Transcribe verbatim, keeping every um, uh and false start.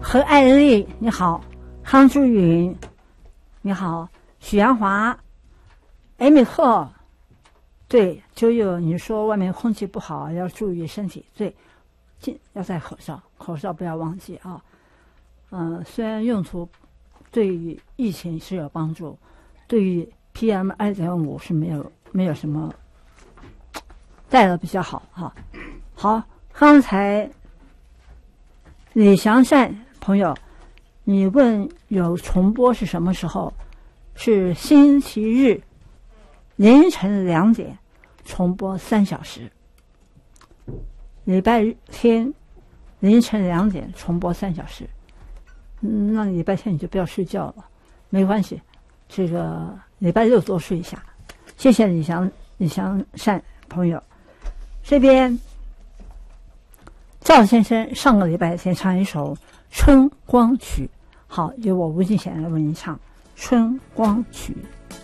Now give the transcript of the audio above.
何爱丽你好，康志云你好，许阳华，艾米克，对，就有你说外面空气不好，要注意身体，对，要戴口罩，口罩不要忘记啊。嗯、呃，虽然用途对于疫情是有帮助，对于 P M 二点五 是没有没有什么，戴了比较好哈。好，刚才李祥善朋友，你问有重播是什么时候？是星期日凌晨两点重播三小时，礼拜天凌晨两点重播三小时。嗯，那礼拜天你就不要睡觉了，没关系，这个礼拜六多睡一下。谢谢李祥李祥善朋友。这边赵先生上个礼拜先唱一首《春光曲》，好，由我吴敬贤来为您唱《春光曲》。